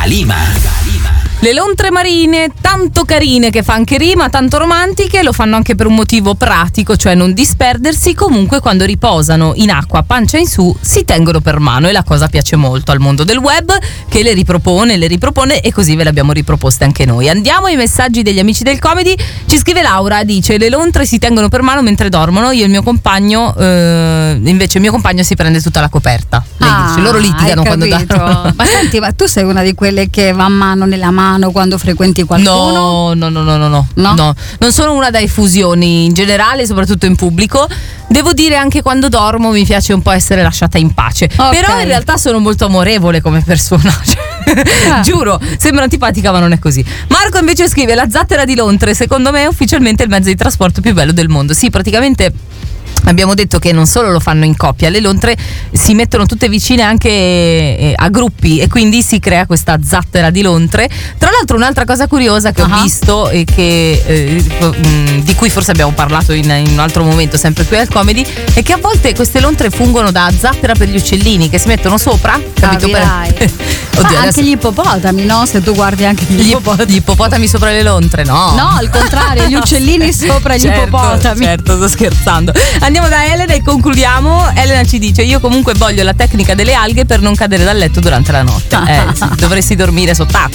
Calima. Le lontre marine, tanto carine che fa anche rima, tanto romantiche, lo fanno anche per un motivo pratico, cioè non disperdersi. Comunque quando riposano in acqua pancia in su si tengono per mano, e la cosa piace molto al mondo del web, che le ripropone e così ve le abbiamo riproposte anche noi. Andiamo ai messaggi degli amici del comedy. Ci scrive Laura, dice: le lontre si tengono per mano mentre dormono, io e il mio compagno invece il mio compagno si prende tutta la coperta. Lei dice, loro litigano quando dormono. Ma senti, ma tu sei una di quelle che va a mano nella mano quando frequenti qualcuno? No, non sono una da effusioni in generale, soprattutto in pubblico. Devo dire, anche quando dormo mi piace un po' essere lasciata in pace. Okay. Però in realtà sono molto amorevole come persona. Giuro, sembra antipatica ma non è così. Marco invece scrive: la zattera di Londra secondo me è ufficialmente il mezzo di trasporto più bello del mondo. Sì, praticamente abbiamo detto che non solo lo fanno in coppia, le lontre si mettono tutte vicine anche a gruppi, e quindi si crea questa zattera di lontre. Tra l'altro un'altra cosa curiosa che ho visto e che di cui forse abbiamo parlato in un altro momento sempre qui al comedy, è che a volte queste lontre fungono da zattera per gli uccellini che si mettono sopra, capito? Oddio, anche gli ippopotami, no? Se tu guardi anche gli ippopotami sopra le lontre, no? No, al contrario, gli uccellini sopra gli ippopotami. Certo, sto scherzando. Andiamo da Elena e concludiamo. Elena ci dice: io comunque voglio la tecnica delle alghe per non cadere dal letto durante la notte. Sì, dovresti dormire sott'acqua.